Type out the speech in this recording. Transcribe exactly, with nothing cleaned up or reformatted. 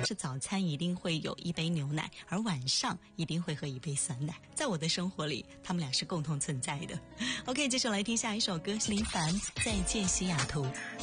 是早餐一定会有一杯牛奶，而晚上一定会喝一杯酸奶。在我的生活里，他们俩是共同存在的。OK， 接下来听下一首歌，是林凡《再见西雅图》。